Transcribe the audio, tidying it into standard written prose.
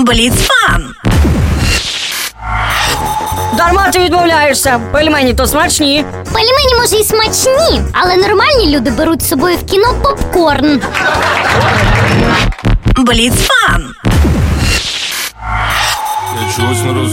Бліцфан. Дарма ти відмовляєшся. Пельмені то смачні. Пельмені, може, і смачні, але нормальні люди беруть з собою в кіно попкорн. Бліцфан. Я чогось не розумію.